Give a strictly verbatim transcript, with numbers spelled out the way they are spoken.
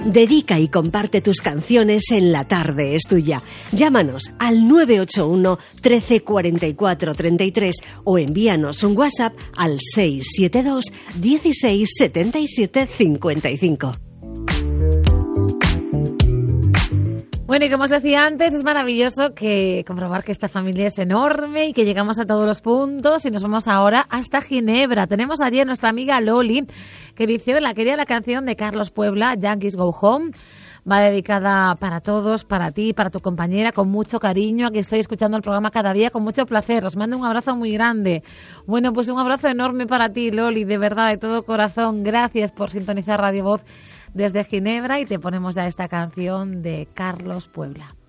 Dedica y comparte tus canciones en La Tarde es Tuya. Llámanos al nueve ocho uno, trece, cuarenta y cuatro, treinta y tres o envíanos un WhatsApp al seis siete dos, dieciséis, setenta y siete, cincuenta y cinco. Bueno, y como os decía antes, es maravilloso que comprobar que esta familia es enorme y que llegamos a todos los puntos y nos vamos ahora hasta Ginebra. Tenemos allí a nuestra amiga Loli, que dice: hola, quería la canción de Carlos Puebla, Yankees Go Home. Va dedicada para todos, para ti, para tu compañera, con mucho cariño. Aquí estoy escuchando el programa cada día con mucho placer. Os mando un abrazo muy grande. Bueno, pues un abrazo enorme para ti, Loli, de verdad, de todo corazón. Gracias por sintonizar Radio Voz desde Ginebra y te ponemos ya esta canción de Carlos Puebla.